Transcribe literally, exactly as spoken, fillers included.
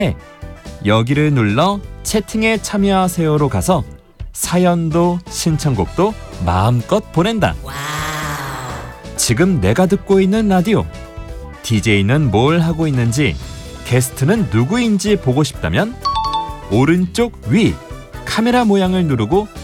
여기를 눌러 채팅에 참여하세요로 가서 사연도 신청곡도 마음껏 보낸다. 지금 내가 듣고 있는 라디오, 디제이는 뭘 하고 있는지, 게스트는 누구인지 보고 싶다면 오른쪽 위 카메라 모양을 누르고